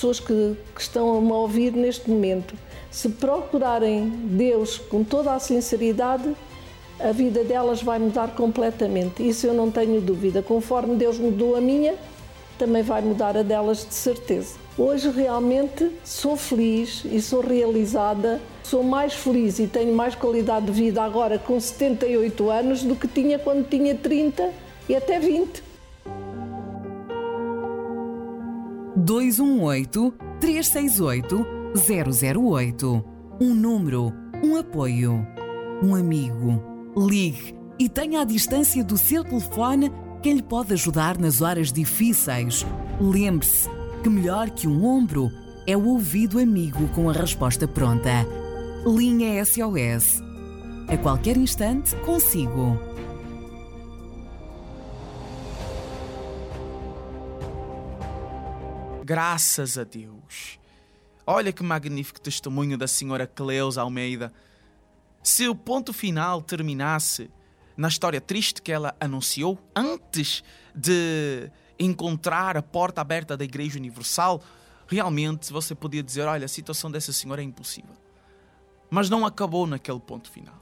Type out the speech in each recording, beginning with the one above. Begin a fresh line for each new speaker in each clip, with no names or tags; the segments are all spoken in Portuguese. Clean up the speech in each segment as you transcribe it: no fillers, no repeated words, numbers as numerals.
pessoas que estão a me ouvir neste momento, se procurarem Deus com toda a sinceridade, a vida delas vai mudar completamente. Isso eu não tenho dúvida. Conforme Deus mudou a minha, também vai mudar a delas de certeza. Hoje realmente sou feliz e sou realizada. Sou mais feliz e tenho mais qualidade de vida agora com 78 anos do que tinha quando tinha 30 e até 20.
218-368-008. Um número, um apoio, um amigo. Ligue e tenha à distância do seu telefone quem lhe pode ajudar nas horas difíceis. Lembre-se que melhor que um ombro é o ouvido amigo com a resposta pronta. Linha SOS. A qualquer instante, consigo.
Graças a Deus. Olha que magnífico testemunho da senhora Cleusa Almeida. Se o ponto final terminasse na história triste que ela anunciou antes de encontrar a porta aberta da Igreja Universal, realmente você podia dizer, olha, a situação dessa senhora é impossível. Mas não acabou naquele ponto final.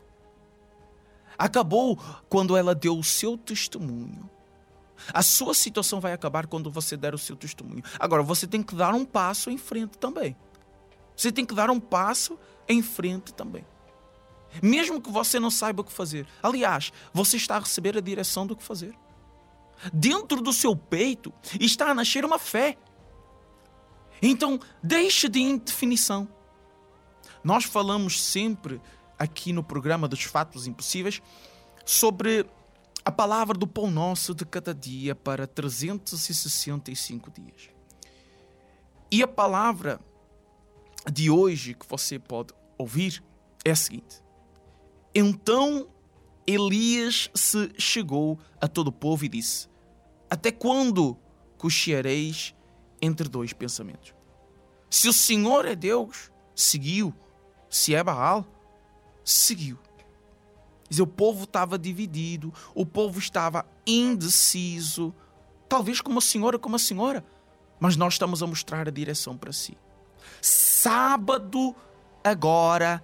Acabou quando ela deu o seu testemunho. A sua situação vai acabar quando você der o seu testemunho. Agora, você tem que dar um passo em frente também. Você tem que dar um passo em frente também. Mesmo que você não saiba o que fazer. Aliás, você está a receber a direção do que fazer. Dentro do seu peito está a nascer uma fé. Então, deixe de indefinição. Nós falamos sempre aqui no programa dos Fatos Impossíveis sobre a palavra do pão nosso de cada dia para 365 dias. E a palavra de hoje que você pode ouvir é a seguinte. Então Elias se chegou a todo o povo e disse: até quando cocheareis entre dois pensamentos? Se o Senhor é Deus, seguiu. Se é Baal, seguiu. O povo estava dividido, o povo estava indeciso, talvez como a senhora, mas nós estamos a mostrar a direção para si. Sábado, agora,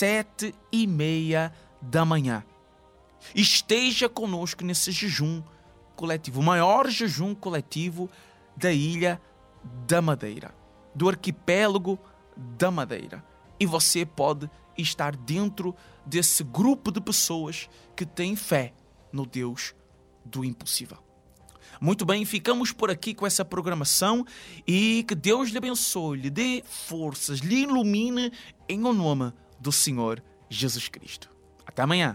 7:30 da manhã. Esteja conosco nesse jejum coletivo, o maior jejum coletivo da Ilha da Madeira, do arquipélago da Madeira. E você pode estar dentro desse grupo de pessoas que têm fé no Deus do impossível. Muito bem, ficamos por aqui com essa programação e que Deus lhe abençoe, lhe dê forças, lhe ilumine em o nome do Senhor Jesus Cristo. Até amanhã.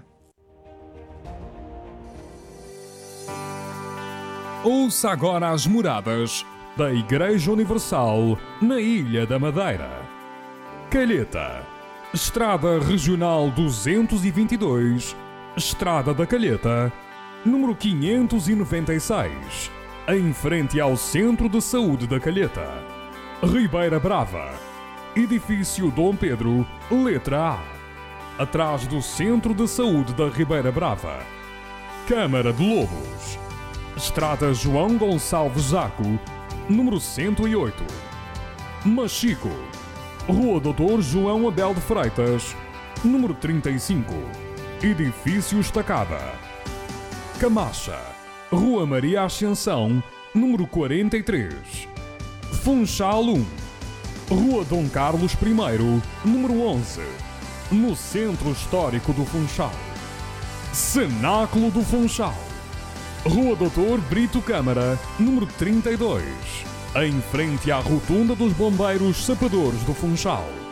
Ouça agora as moradas da Igreja Universal na Ilha da Madeira. Calheta, Estrada Regional 222, Estrada da Calheta, número 596, em frente ao Centro de Saúde da Calheta. Ribeira Brava, Edifício Dom Pedro, letra A, atrás do Centro de Saúde da Ribeira Brava. Câmara de Lobos, Estrada João Gonçalves Zaco, número 108. Machico, Rua Doutor João Abel de Freitas, número 35, Edifício Estacada. Camacha, Rua Maria Ascensão, número 43. Funchal 1, Rua Dom Carlos I, número 11, no Centro Histórico do Funchal. Cenáculo do Funchal, Rua Doutor Brito Câmara, número 32, em frente à Rotunda dos Bombeiros Sapadores do Funchal.